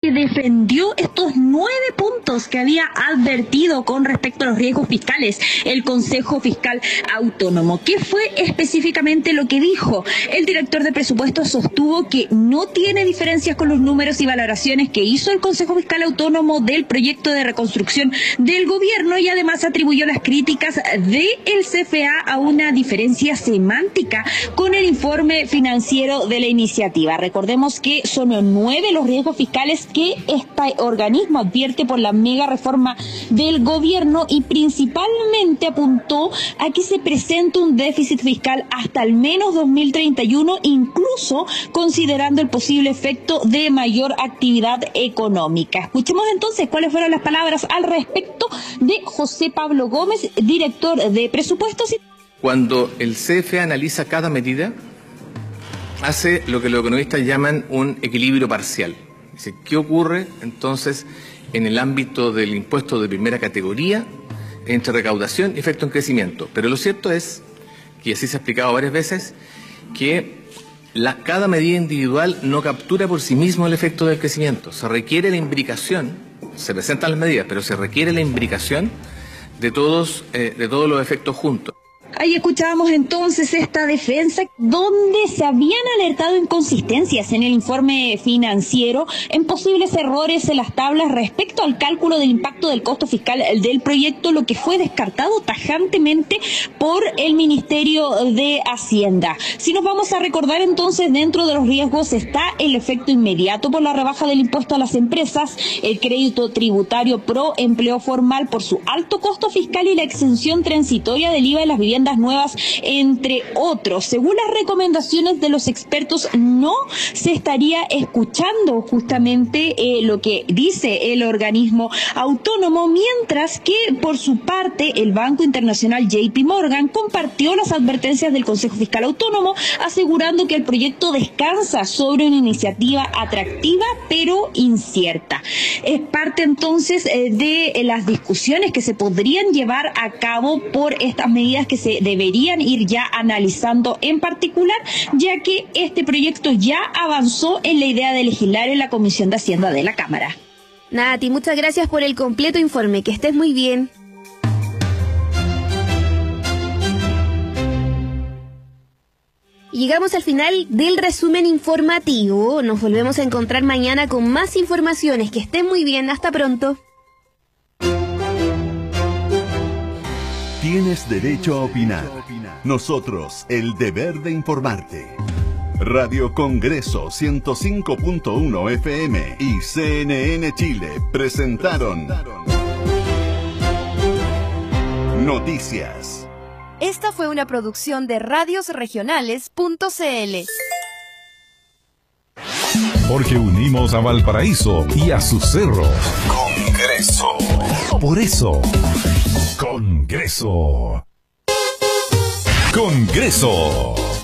que defendió estos 9 puntos que había advertido con respecto a los riesgos fiscales el Consejo Fiscal Autónomo. ¿Qué fue específicamente lo que dijo? El director de presupuestos sostuvo que no tiene diferencias con los números y valoraciones que hizo el Consejo Fiscal Autónomo del proyecto de reconstrucción del gobierno, y además atribuyó las críticas del CFA a una diferencia semántica con el informe financiero de la iniciativa. Recordemos que son 9 los riesgos fiscales que este organismo advierte por la mega reforma del gobierno, y principalmente apuntó a que se presente un déficit fiscal hasta al menos 2031, incluso considerando el posible efecto de mayor actividad económica. Escuchemos entonces cuáles fueron las palabras al respecto de José Pablo Gómez, director de presupuestos. Cuando el CFE analiza cada medida, hace lo que los economistas llaman un equilibrio parcial. Dice, ¿qué ocurre entonces en el ámbito del impuesto de primera categoría entre recaudación y efecto en crecimiento? Pero lo cierto es, y así se ha explicado varias veces, que cada medida individual no captura por sí mismo el efecto del crecimiento. Se requiere la imbricación, se presentan las medidas, pero se requiere la imbricación de todos los efectos juntos. Ahí escuchábamos entonces esta defensa donde se habían alertado inconsistencias en el informe financiero, en posibles errores en las tablas respecto al cálculo del impacto del costo fiscal del proyecto, lo que fue descartado tajantemente por el Ministerio de Hacienda. Si nos vamos a recordar entonces, dentro de los riesgos está el efecto inmediato por la rebaja del impuesto a las empresas, el crédito tributario pro empleo formal por su alto costo fiscal y la exención transitoria del IVA de las viviendas nuevas, entre otros. Según las recomendaciones de los expertos, no se estaría escuchando justamente lo que dice el organismo autónomo, mientras que por su parte el Banco Internacional JP Morgan compartió las advertencias del Consejo Fiscal Autónomo, asegurando que el proyecto descansa sobre una iniciativa atractiva pero incierta. Es parte entonces de las discusiones que se podrían llevar a cabo por estas medidas que se deberían ir ya analizando en particular, ya que este proyecto ya avanzó en la idea de legislar en la Comisión de Hacienda de la Cámara. Nati, muchas gracias por el completo informe, que estés muy bien. Llegamos al final del resumen informativo. Nos volvemos a encontrar mañana con más informaciones. Que estén muy bien, hasta pronto. Tienes derecho a opinar. Nosotros, el deber de informarte. Radio Congreso 105.1 FM y CNN Chile presentaron Noticias. Esta fue una producción de radiosregionales.cl. Porque unimos a Valparaíso y a sus cerros. Congreso. Por eso, Congreso. Congreso.